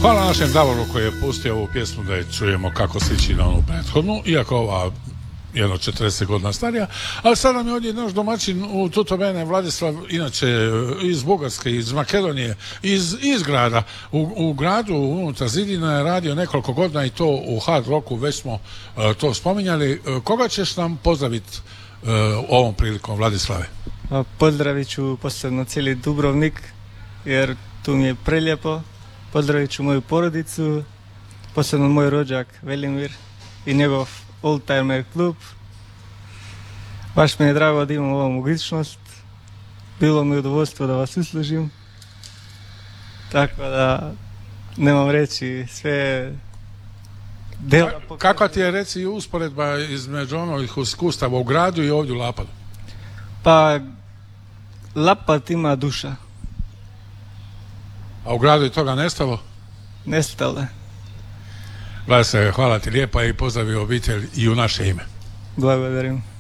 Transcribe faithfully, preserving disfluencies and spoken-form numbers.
Hvala našem Davoru koji je pustio ovu pjesmu da je čujemo kako sliči na onu prethodnu, iako ova jedno četrdeset godina starija, ali sad nam je ovdje naš domaćin u Tutto Bene Vladislav, inače iz Bugarske, iz Makedonije, iz, iz grada. U, u gradu unutar zidina je radio nekoliko godina i to u hard rocku, već smo uh, to spominjali. Uh, koga ćeš nam pozdraviti uh, ovom prilikom, Vladislave? Pozdravit ću posebno cijeli Dubrovnik, jer tu mi je prelijepo. Pozdravit ću moju porodicu, posebno moj rođak Velimir i njegov oldtimer klub. Baš mi je drago da imam ovu mogućnost. Bilo mi je udovoljstvo da vas uslužim. Tako da nemam reći sve. Ka, kakva ti je, reci, usporedba između onih iskustava u gradu i ovdje u Lapadu? Pa Lapad ima duša. A u gradu je toga nestalo? Nestalo. Vladislave, hvala ti lijepa i pozdravi obitelj i u naše ime. Благодарим.